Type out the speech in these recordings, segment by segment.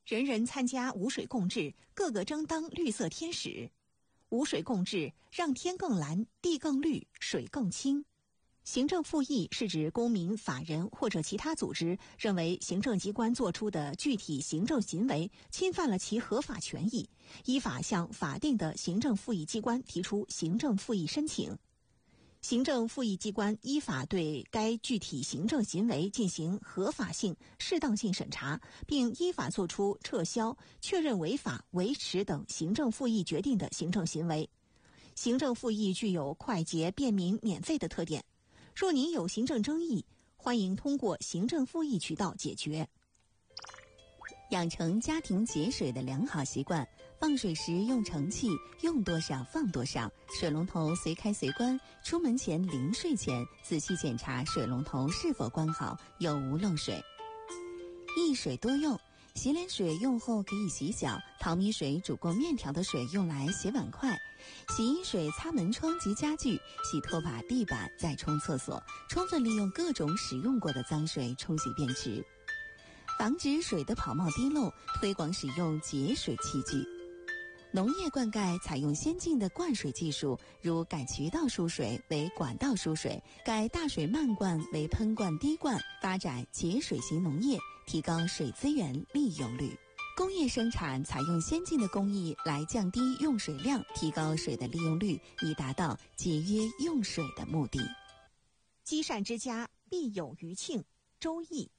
人人参加无水共治，个个争当绿色天使。无水共治，让天更蓝，地更绿，水更清。行政复议是指公民、法人或者其他组织认为行政机关作出的具体行政行为侵犯了其合法权益，依法向法定的行政复议机关提出行政复议申请。行政复议机关依法对该具体行政行为进行合法性、适当性审查，并依法作出撤销、确认违法、维持等行政复议决定的行政行为。行政复议具有快捷、便民、免费的特点。若您有行政争议，欢迎通过行政复议渠道解决。 养成家庭节水的良好习惯，放水时用盛器，用多少放多少，水龙头随开随关，出门前临睡前仔细检查水龙头是否关好，有无漏水。一水多用，洗脸水用后可以洗脚，淘米水煮过面条的水用来洗碗筷，洗衣水擦门窗及家具，洗拖把、地板，再冲厕所，充分利用各种使用过的脏水冲洗便池。防止水的跑冒滴漏，推广使用节水器具。农业灌溉采用先进的灌水技术，如改渠道输水为管道输水，改大水漫灌为喷灌滴灌，发展节水型农业，提高水资源利用率。工业生产采用先进的工艺来降低用水量，提高水的利用率，以达到节约用水的目的。 积善之家必有余庆，周易。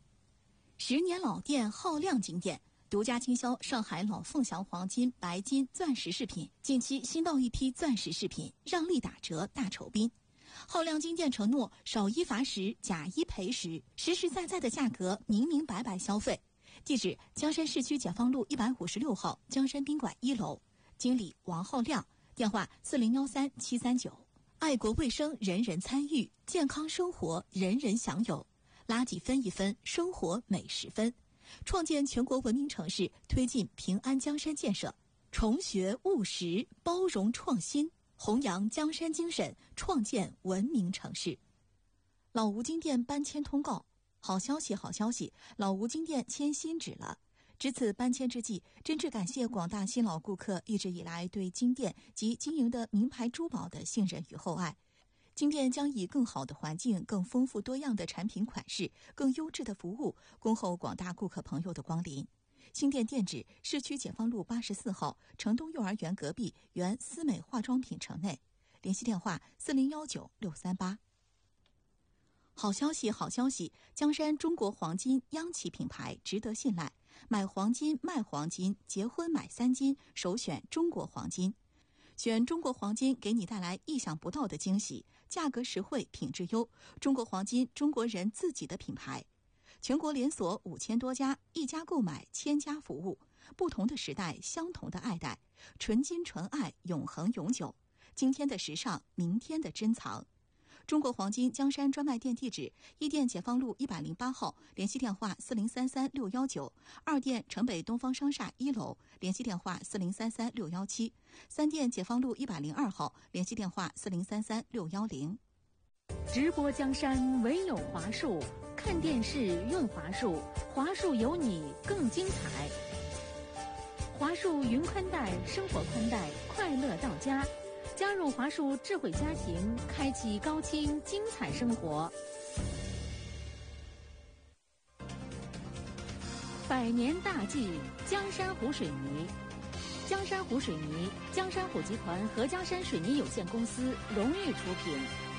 10年老店浩亮金店独家经销上海老凤祥黄金、白金、钻石饰品，近期新到一批钻石饰品，让利打折大酬宾。浩亮金店承诺少一罚10，假一赔10，实实在在的价格，明明白白消费。地址：江山市区解放路156号江山宾馆1楼，经理王浩亮，电话4013-739。爱国卫生人人参与，健康生活人人享有。垃圾分一分，生活每10分。创建全国文明城市，推进平安江山建设，重学务实，包容创新，弘扬江山精神，创建文明城市。老吴金店搬迁通告，好消息，好消息！老吴金店迁新址了。值此搬迁之际，真挚感谢广大新老顾客一直以来对金店及经营的名牌珠宝的信任与厚爱。金店将以更好的环境、更丰富多样的产品款式、更优质的服务，恭候广大顾客朋友的光临。新店店址：市区解放路84号城东幼儿园隔壁原思美化妆品城内。联系电话4019-638。好消息，好消息！江山中国黄金央企品牌，值得信赖。买黄金、卖黄金，结婚买3金，首选中国黄金。选中国黄金，给你带来意想不到的惊喜，价格实惠，品质优。中国黄金，中国人自己的品牌，全国连锁5000多家，一家购买1000家服务。不同的时代，相同的爱戴，纯金纯爱，永恒永久。今天的时尚，明天的珍藏。中国黄金江山专卖店地址：一店解放路108号，联系电话4033-619；二店城北东方商厦1楼，联系电话4033-617；三店解放路102号，联系电话4033-610。 直播江山唯有华数，看电视用华数，华数有你更精彩。华数云宽带，生活宽带，快乐到家。加入华数智慧家庭，开启高清精彩生活。100年大计，江山湖水泥。江山湖水泥，江山湖集团和江山水泥有限公司荣誉出品。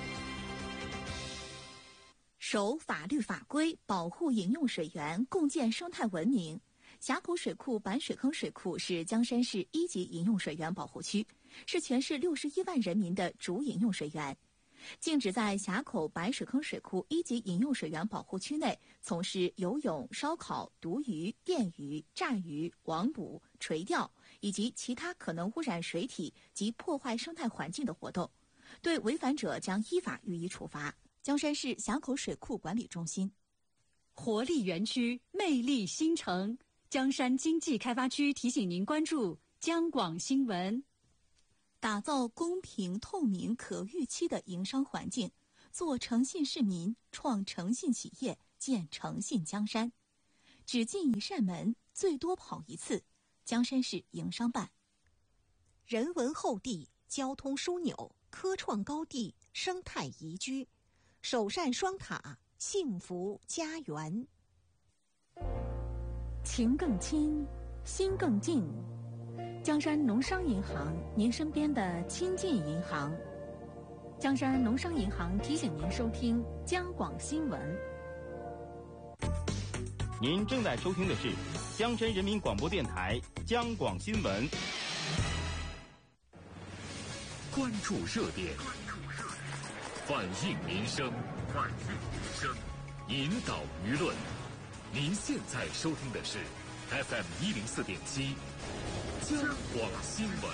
守法律法规，保护饮用水源，共建生态文明。峡口水库白水坑水库是江山市1级饮用水源保护区，是全市61万人民的主饮用水源。禁止在峡口白水坑水库1级饮用水源保护区内从事游泳、烧烤、毒鱼、电鱼、炸鱼、网捕、垂钓以及其他可能污染水体及破坏生态环境的活动，对违反者将依法予以处罚。江山市峡口水库管理中心。 活力园区，魅力新城。江山经济开发区提醒您关注江广新闻。 打造公平、透明、可预期的营商环境，做诚信市民，创诚信企业，建诚信江山。只进一扇门， 最多跑一次。江山市营商办。 人文厚地，交通枢纽，科创高地，生态宜居，首善双塔，幸福家园。 情更亲，心更近。江山农商银行，您身边的亲近银行。江山农商银行提醒您收听江广新闻。 您正在收听的是江山人民广播电台江广新闻。 关注热点，反映民生，引导舆论。您现在收听的是 FM104.7 江广新闻。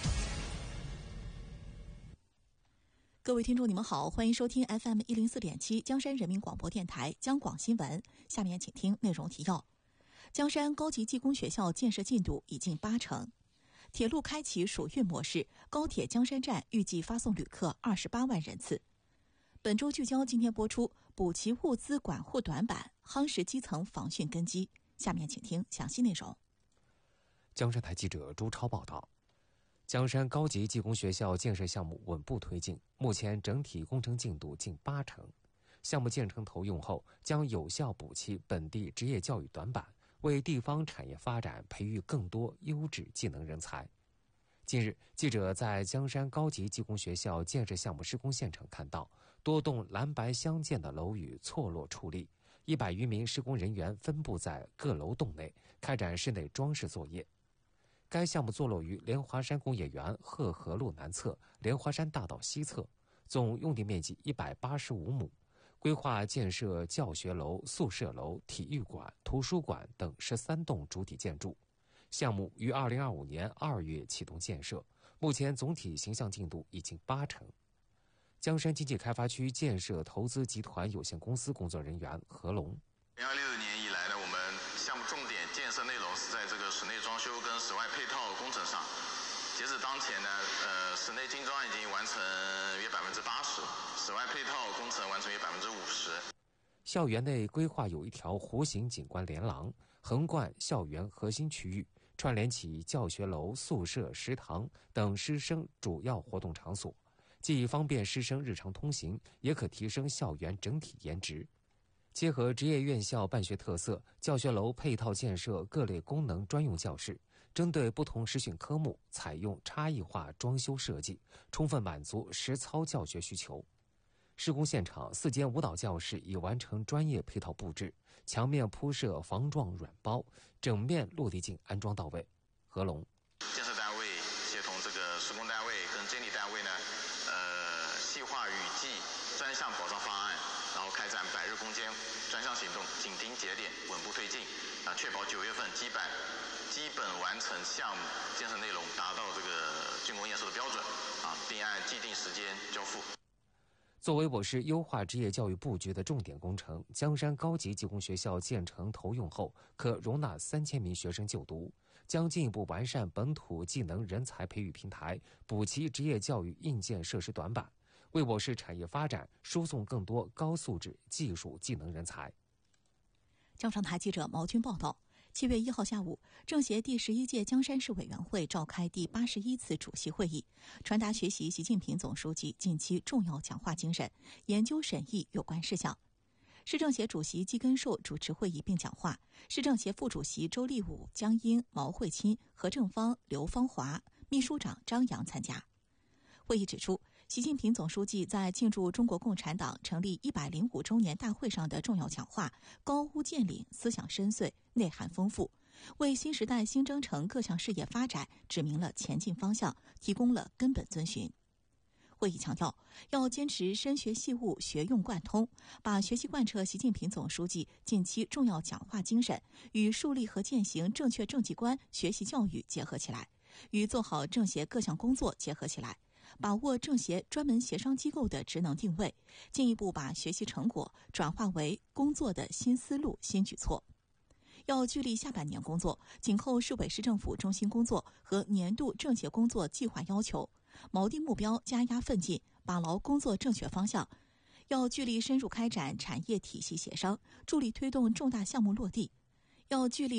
各位听众，你们好，欢迎收听 FM104.7 江山人民广播电台江广新闻。下面请听内容提要：江山高级技工学校建设进度已近80%，铁路开启暑运模式，高铁江山站预计发送旅客28万人次。本周聚焦今天播出补齐物资管护短板，夯实基层防汛根基。下面请听详细内容。 江山台记者朱超报道。江山高级技工学校建设项目稳步推进，目前整体工程进度近80%。项目建成投用后，将有效补齐本地职业教育短板，为地方产业发展培育更多优质技能人才。近日，记者在江山高级技工学校建设项目施工现场看到，多栋蓝白相间的楼宇错落矗立，100余名施工人员分布在各楼栋内，开展室内装饰作业。该项目坐落于莲华山工业园鹤河路南侧、莲华山大道西侧，总用地面积185亩，规划建设教学楼、宿舍楼、体育馆、图书馆等13栋主体建筑。项目于2025年2月启动建设，目前总体形象进度已经80%。江山经济开发区建设投资集团有限公司工作人员何龙 ：2026年以来呢，我们项目重点建设内容是在这个室内装修跟室外配套工程上。截止当前呢，室内精装已经完成约80%，室外配套工程完成约50%。 校园内规划有一条弧形景观连廊，横贯校园核心区域，串联起教学楼、宿舍、食堂等师生主要活动场所，既方便师生日常通行，也可提升校园整体颜值。结合职业院校办学特色，教学楼配套建设各类功能专用教室，针对不同实训科目采用差异化装修设计，充分满足实操教学需求。施工现场4间舞蹈教室已完成专业配套布置，墙面铺设防撞软包，整面落地镜安装到位。何龙： 建设单位协同这个施工单位跟监理单位呢，细化雨季专项保障方案，然后开展百日攻坚专项行动，紧盯节点，稳步推进，确保9月份基本完成项目建设内容，达到这个竣工验收的标准，并按既定时间交付。 作为我市优化职业教育布局的重点工程，江山高级技工学校建成投用后，可容纳3000名学生就读，将进一步完善本土技能人才培育平台，补齐职业教育硬件设施短板，为我市产业发展输送更多高素质技术技能人才。 江上台记者毛军报道。7月1号下午，政协第11届江山市委员会召开第81次主席会议，传达学习习近平总书记近期重要讲话精神，研究审议有关事项。市政协主席季根寿主持会议并讲话，市政协副主席周立武、江英、毛慧钦、何正芳、刘芳华、秘书长张扬参加。会议指出，习近平总书记在庆祝中国共产党成立105周年大会上的重要讲话高屋建瓴，思想深邃，内涵丰富，为新时代新征程各项事业发展指明了前进方向，提供了根本遵循。会议强调，要坚持深学细悟、学用贯通，把学习贯彻习近平总书记近期重要讲话精神与树立和践行正确政绩观学习教育结合起来，与做好政协各项工作结合起来，把握政协专门协商机构的职能定位，进一步把学习成果转化为工作的新思路、新举措。要聚力下半年工作，紧扣市委市政府中心工作和年度政协工作计划要求，锚定目标，加压奋进，把牢工作正确方向。要聚力深入开展产业体系协商，助力推动重大项目落地。要聚力